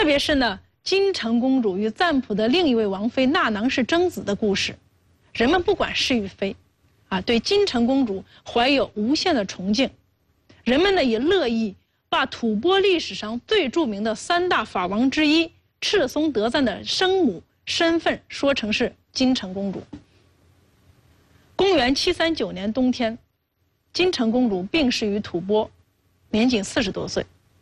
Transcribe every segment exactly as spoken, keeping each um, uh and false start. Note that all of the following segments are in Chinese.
别是呢，金城公主与赞普的另一位王妃纳囊氏争子的故事，人们不管是与非，啊，对金城公主怀有无限的崇敬。人们呢也乐意把吐蕃历史上最著名的三大法王之一赤松德赞的生母身份说成是金城公主。公元七三九年冬天，金城公主病逝于吐蕃，年仅四十多岁。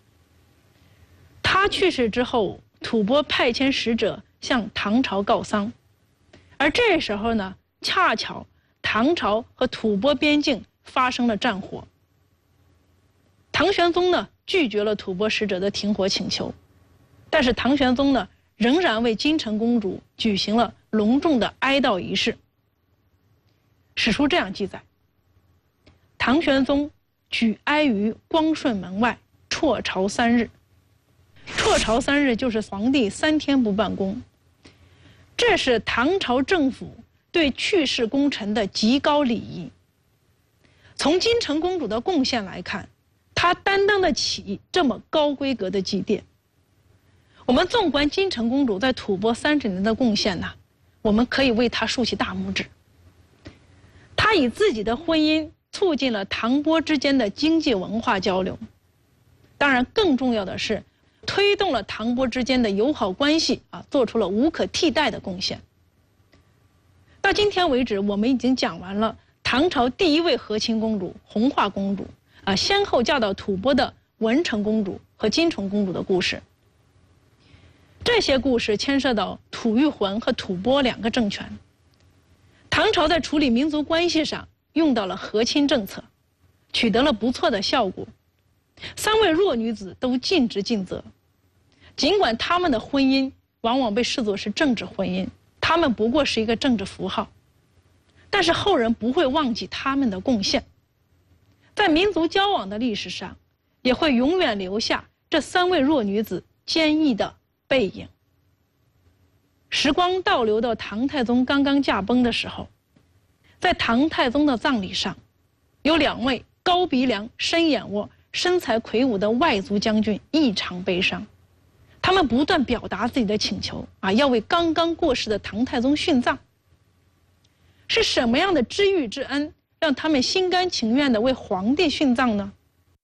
她去世之后，吐蕃派遣使者向唐朝告丧，而这时候呢，恰巧唐朝和吐蕃边境发生了战火。唐玄宗呢拒绝了吐蕃使者的停火请求，但是唐玄宗呢仍然为金城公主举行了隆重的哀悼仪式。史书这样记载：唐玄宗举哀于光顺门外，辍朝三日。辍朝三日就是皇帝三天不办公，这是唐朝政府对去世功臣的极高礼仪。从金城公主的贡献来看，她担当得起这么高规格的祭奠。我们纵观金城公主在吐蕃三十年的贡献呢，我们可以为她竖起大拇指。她以自己的婚姻促进了唐蕃之间的经济文化交流，当然更重要的是推动了唐蕃之间的友好关系啊，做出了无可替代的贡献。到今天为止，我们已经讲完了唐朝第一位和亲公主弘化公主啊，先后嫁到吐蕃的文成公主和金城公主的故事。这些故事牵涉到吐谷浑和吐蕃两个政权。唐朝在处理民族关系上用到了和亲政策，取得了不错的效果。三位弱女子都尽职尽责，尽管她们的婚姻往往被视作是政治婚姻，她们不过是一个政治符号，但是后人不会忘记她们的贡献。在民族交往的历史上，也会永远留下这三位弱女子坚毅的背影。时光倒流到唐太宗刚刚驾崩的时候，在唐太宗的葬礼上，有两位高鼻梁、深眼窝、身材魁梧的外族将军异常悲伤，他们不断表达自己的请求啊，要为刚刚过世的唐太宗殉葬。是什么样的知遇之恩，让他们心甘情愿地为皇帝殉葬呢？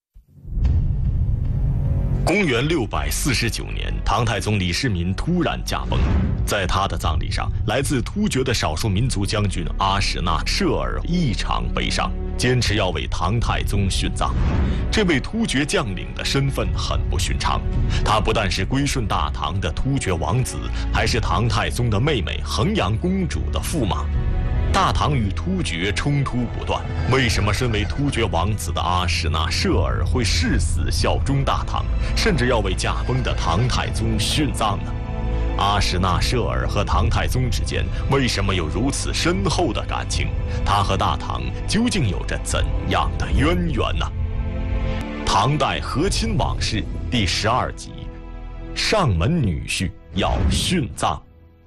公元六百四十九年，唐太宗李世民突然驾崩，在他的葬礼上，来自突厥的少数民族将军阿史那舍尔异常悲伤，坚持要为唐太宗殉葬。这位突厥将领的身份很不寻常，他不但是归顺大唐的突厥王子，还是唐太宗的妹妹衡阳公主的驸马。大唐与突厥冲突不断，为什么身为突厥王子的阿史那舍尔会誓死效忠大唐，甚至要为驾崩的唐太宗殉葬呢？阿史那舍尔和唐太宗之间为什么有如此深厚的感情？他和大唐究竟有着怎样的渊源呢？唐代和亲往事第十二集，上门女婿要殉葬。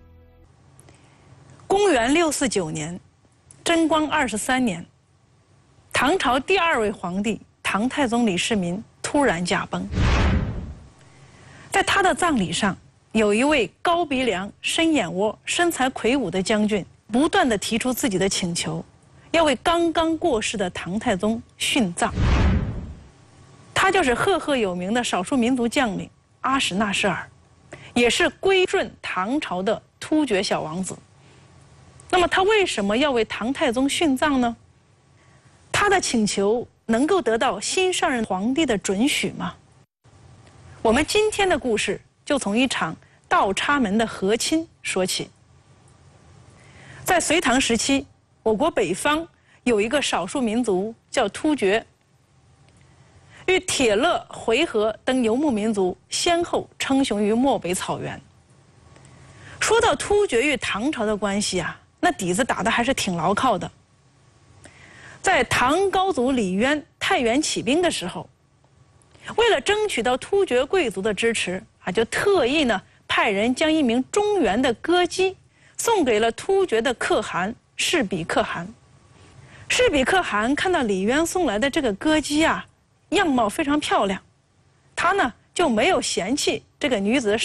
公元六四九年，贞观二十三年，唐朝第二位皇帝唐太宗李世民突然驾崩。在他的葬礼上，有一位高鼻梁、深眼窝、身材魁梧的将军，不断地提出自己的请求，要为刚刚过世的唐太宗殉葬。他就是赫赫有名的少数民族将领阿史那舍尔，也是归顺唐朝的突厥小王子。那么他为什么要为唐太宗殉葬呢？他的请求能够得到新上任皇帝的准许吗？我们今天的故事就从一场倒插门的和亲说起。在隋唐时期，我国北方有一个少数民族叫突厥，与铁勒、回纥等游牧民族先后称雄于漠北草原。说到突厥与唐朝的关系啊，那底子打得还是挺牢靠的。在唐高祖李渊太原起兵的时候，为了争取到突厥贵族的支持啊，就特意呢派人将一名中原的歌姬送给了突厥的可汗士比可汗。士比可汗看到李渊送来的这个歌姬啊，样貌非常漂亮，他呢就没有嫌弃这个女子的